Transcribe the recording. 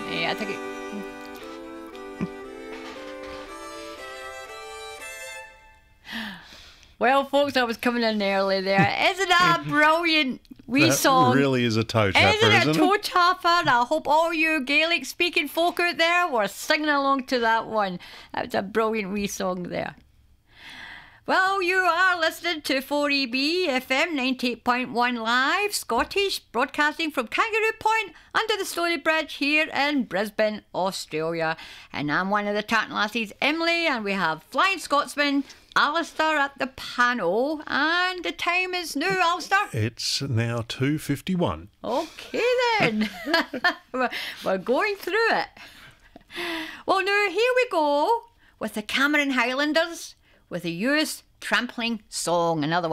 Yeah, I think it... Well, folks, I was coming in early there. Isn't that a brilliant wee song? That really is a toe tapper, Isn't it a isn't toe it? tapper? And I hope all you Gaelic-speaking folk out there were singing along to that one. That was a brilliant wee song there. Well, you are listening to 4EB FM 98.1 Live, Scottish, broadcasting from Kangaroo Point under the Stony Bridge here in Brisbane, Australia. And I'm one of the Tartan Lassies, Emily, and we have Flying Scotsman, Alistair at the panel. And the time is now, Alistair. It's now 2:51. Okay then. We're going through it. Well, now here we go with the Cameron Highlanders with the Youth Trampling Song. Another one.